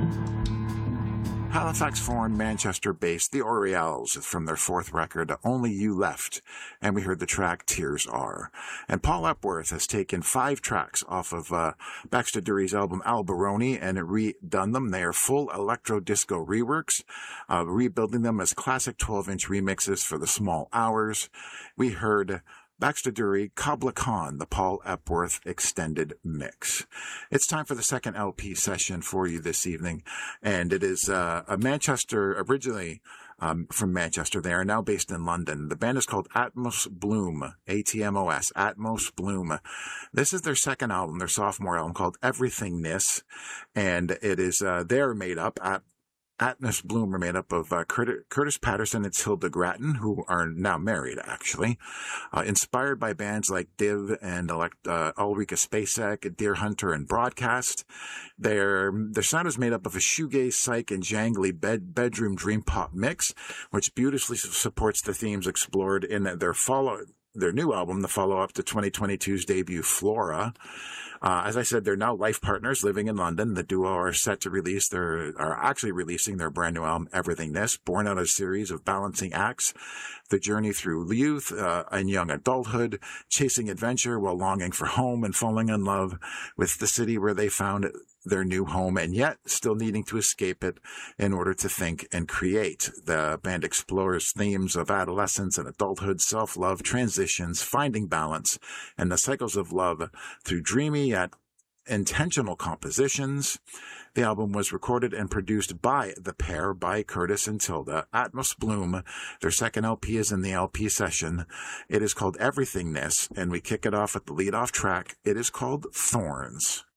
Halifax-born, Manchester-based The Orioles from their fourth record, Only You Left, and we heard the track Tears Are. And Paul Epworth has taken 5 tracks off of Baxter Dury's album Alberoni and redone them. They are full electro-disco reworks, rebuilding them as classic 12-inch remixes for the small hours. We heard Baxter Dury, Kabla Khan, the Paul Epworth extended mix. It's time for the second LP session for you this evening, and it is a Manchester, originally from Manchester. They are now based in London. The band is called Atmos Bloom, A-T-M-O-S, Atmos Bloom. This is their second album, their sophomore album called Everythingness, and it is, they're made up Atmos Bloom are made up of Curtis Patterson and Hilda Gratton, who are now married, actually. Inspired by bands like Div and Ulrika Spacek, Deer Hunter, and Broadcast. Their sound is made up of a shoegaze, psych, and jangly bedroom dream pop mix, which beautifully supports the themes explored in their new album, the follow-up to 2022's debut, Flora. As I said, they're now life partners living in London. The duo are set to are actually releasing their brand new album, Everythingness, born out of a series of balancing acts, the journey through youth and young adulthood, chasing adventure while longing for home and falling in love with the city where they found their new home, and yet still needing to escape it in order to think and create. The band explores themes of adolescence and adulthood, self-love, transitions, finding balance, and the cycles of love through dreamy yet intentional compositions. The album was recorded and produced by the pair, by Curtis and Tilda. Atmos Bloom, their second LP is in the LP session. It is called Everythingness, and we kick it off at the lead-off track. It is called Thorns.